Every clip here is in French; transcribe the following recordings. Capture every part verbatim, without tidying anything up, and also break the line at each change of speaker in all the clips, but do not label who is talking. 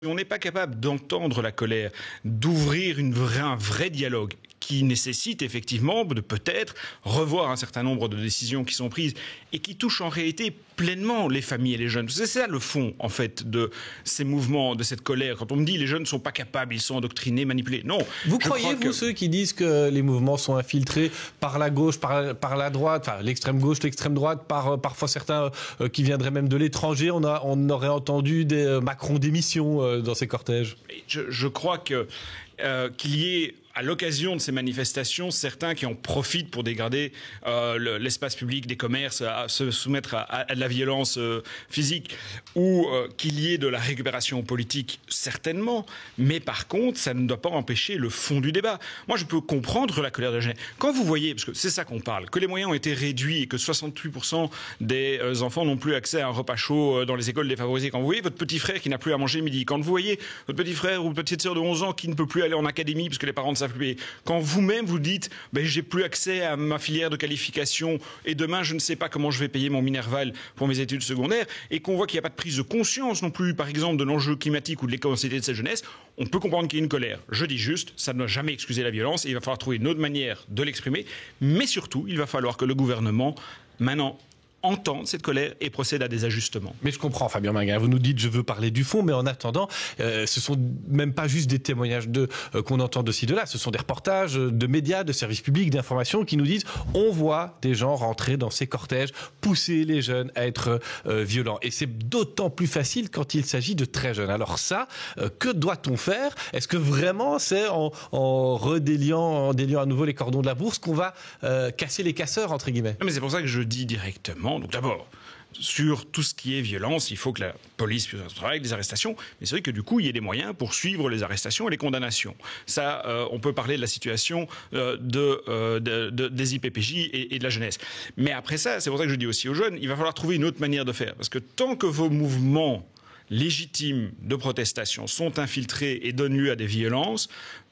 On n'est pas capable d'entendre la colère, d'ouvrir une vraie, un vrai dialogue qui nécessite effectivement de peut-être revoir un certain nombre de décisions qui sont prises et qui touchent en réalité pleinement les familles et les jeunes. C'est ça le fond, en fait, de ces mouvements, de cette colère. Quand on me dit les jeunes ne sont pas capables, ils sont endoctrinés, manipulés. Non.
Vous croyez, vous,
que...
ceux qui disent que les mouvements sont infiltrés par la gauche, par, par la droite, enfin l'extrême gauche, l'extrême droite, par parfois certains euh, qui viendraient même de l'étranger. On, a, on aurait entendu des euh, Macron démission euh, dans ces cortèges.
Je, je crois que euh, qu'il y ait à l'occasion de ces manifestations, certains qui en profitent pour dégrader euh, le, l'espace public des commerces, à se soumettre à, à de la violence euh, physique, ou euh, qu'il y ait de la récupération politique, certainement. Mais par contre, ça ne doit pas empêcher le fond du débat. Moi, je peux comprendre la colère de la jeunesse. Quand vous voyez, parce que c'est ça qu'on parle, que les moyens ont été réduits et que soixante-huit pour cent des euh, enfants n'ont plus accès à un repas chaud euh, dans les écoles défavorisées, quand vous voyez votre petit frère qui n'a plus à manger midi, quand vous voyez votre petit frère ou petite sœur de onze ans qui ne peut plus aller en académie parce que les parents ne savent plus, quand vous-même vous dites ben, j'ai plus accès à ma filière de qualification et demain je ne sais pas comment je vais payer mon Minerval pour mes études secondaires, et qu'on voit qu'il n'y a pas de prise de conscience non plus, par exemple, de l'enjeu climatique ou de l'éco-anxiété de cette jeunesse, on peut comprendre qu'il y ait une colère. Je dis juste, ça ne doit jamais excuser la violence et il va falloir trouver une autre manière de l'exprimer, mais surtout il va falloir que le gouvernement maintenant entendre cette colère et procède à des ajustements.
Mais je comprends, Fabien Minguin, vous nous dites je veux parler du fond, mais en attendant, euh, ce sont même pas juste des témoignages de euh, qu'on entend de ci de là, ce sont des reportages de médias, de services publics, d'information qui nous disent on voit des gens rentrer dans ces cortèges, pousser les jeunes à être euh, violents. Et c'est d'autant plus facile quand il s'agit de très jeunes. Alors ça, euh, que doit-on faire? Est-ce que vraiment c'est en, en redéliant, en déliant à nouveau les cordons de la bourse qu'on va euh, casser les casseurs, entre guillemets?
Non, mais c'est pour ça que je dis directement. Donc d'abord, sur tout ce qui est violence, il faut que la police puisse travailler avec des arrestations. Mais c'est vrai que du coup, il y a des moyens pour suivre les arrestations et les condamnations. Ça, euh, on peut parler de la situation euh, de, euh, de, de, des I P P J et, et de la jeunesse. Mais après ça, c'est pour ça que je dis aussi aux jeunes, il va falloir trouver une autre manière de faire. Parce que tant que vos mouvements légitimes de protestation sont infiltrés et donnent lieu à des violences,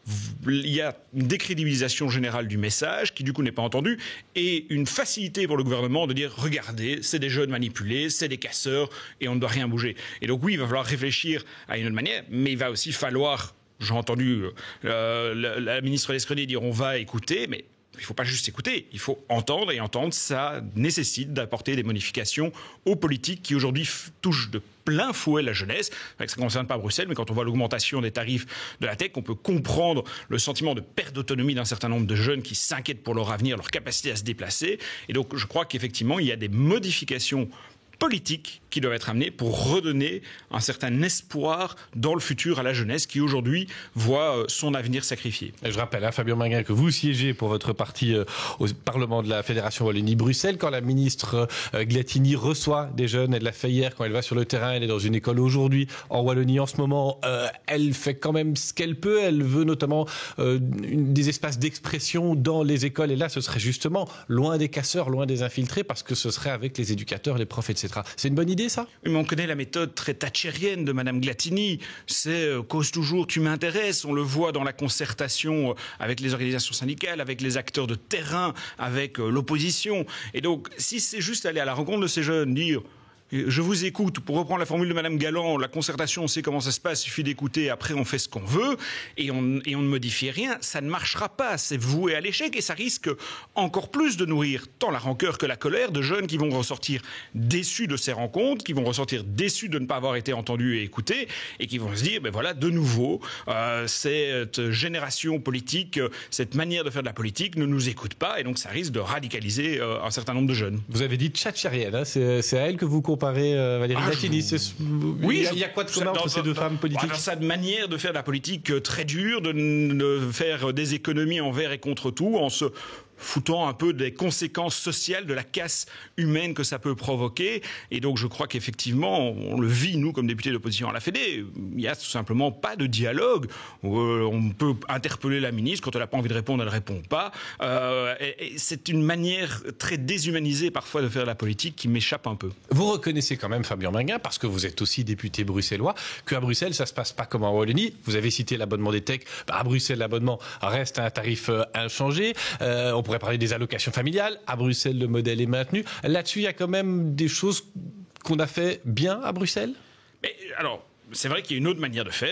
il y a une décrédibilisation générale du message qui du coup n'est pas entendu et une facilité pour le gouvernement de dire regardez, c'est des jeunes manipulés, c'est des casseurs et on ne doit rien bouger. Et donc oui, il va falloir réfléchir à une autre manière, mais il va aussi falloir, j'ai entendu euh, la, la ministre Lescredi dire on va écouter, mais il ne faut pas juste écouter, il faut entendre, et entendre, ça nécessite d'apporter des modifications aux politiques qui aujourd'hui f- touchent de plein fouet la jeunesse. Ça ne concerne pas Bruxelles, mais quand on voit l'augmentation des tarifs de la tech, on peut comprendre le sentiment de perte d'autonomie d'un certain nombre de jeunes qui s'inquiètent pour leur avenir, leur capacité à se déplacer. Et donc je crois qu'effectivement, il y a des modifications politiques qui doivent être amenées pour redonner un certain espoir dans le futur à la jeunesse qui aujourd'hui voit son avenir sacrifié.
Et je rappelle, hein, Fabien Minguin, que vous siégez pour votre parti euh, au Parlement de la Fédération Wallonie-Bruxelles. Quand la ministre euh, Glattini reçoit des jeunes, elle l'a fait hier, quand elle va sur le terrain, elle est dans une école aujourd'hui en Wallonie en ce moment, euh, elle fait quand même ce qu'elle peut, elle veut notamment euh, une, des espaces d'expression dans les écoles, et là ce serait justement loin des casseurs, loin des infiltrés, parce que ce serait avec les éducateurs, les profs, et cetera. C'est une bonne idée, ça?
Mais on connaît la méthode très thatchérienne de Madame Glattini. C'est euh, cause toujours, tu m'intéresses. On le voit dans la concertation avec les organisations syndicales, avec les acteurs de terrain, avec euh, l'opposition. Et donc, si c'est juste aller à la rencontre de ces jeunes, dire je vous écoute, pour reprendre la formule de Madame Galland, la concertation, on sait comment ça se passe, il suffit d'écouter, après on fait ce qu'on veut, et on, et on ne modifie rien, ça ne marchera pas, c'est voué à l'échec, et ça risque encore plus de nourrir tant la rancœur que la colère de jeunes qui vont ressortir déçus de ces rencontres, qui vont ressortir déçus de ne pas avoir été entendus et écoutés, et qui vont se dire, ben voilà, de nouveau, euh, cette génération politique, cette manière de faire de la politique ne nous écoute pas, et donc ça risque de radicaliser euh, un certain nombre de jeunes.
Vous avez dit tchatchérienne, hein, c'est, c'est à elle que vous comparez euh, Valérie
ah,
Glattini.
Je...
Oui, il y, a, il y a quoi de commun entre ces deux
dans,
femmes politiques?
Dans sa manière de faire de la politique très dure, de, de faire des économies envers et contre tout, en se foutant un peu des conséquences sociales de la casse humaine que ça peut provoquer. Et donc je crois qu'effectivement, on le vit, nous, comme députés d'opposition à la Fédé, il n'y a tout simplement pas de dialogue. Euh, on peut interpeller la ministre, quand elle n'a pas envie de répondre, elle ne répond pas. Euh, et, et c'est une manière très déshumanisée parfois de faire de la politique qui m'échappe un peu.
Vous reconnaissez quand même, Fabien Minguin, parce que vous êtes aussi député bruxellois, qu'à Bruxelles, ça ne se passe pas comme en Wallonie. Vous avez cité l'abonnement des techs. Bah, à Bruxelles, l'abonnement reste à un tarif euh, inchangé. Euh, on pourrait parler des allocations familiales. À Bruxelles, le modèle est maintenu. Là-dessus, il y a quand même des choses qu'on a fait bien à Bruxelles?
Mais alors, c'est vrai qu'il y a une autre manière de faire.